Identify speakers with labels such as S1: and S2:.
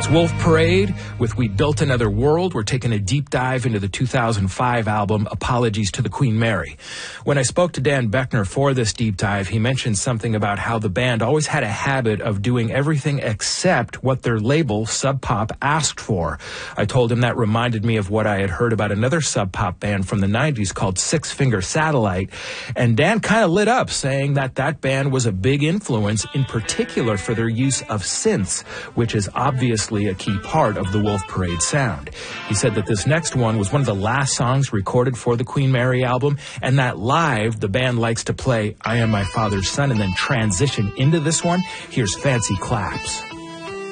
S1: It's Wolf Parade with We Built Another World. We're taking a deep dive into the 2005 album Apologies to the Queen Mary. When I spoke to Dan Boeckner for this deep dive, he mentioned something about how the band always had a habit of doing everything except what their label, Sub Pop, asked for. I told him that reminded me of what I had heard about another Sub Pop band from the 90s called Six Finger Satellite, and Dan kind of lit up, saying that that band was a big influence, in particular for their use of synths, which is obviously a key part of the Wolf Parade sound. He said that this next one was one of the last songs recorded for the Queen Mary album, and that live, the band likes to play I Am My Father's Son and then transition into this one. Here's Fancy Claps.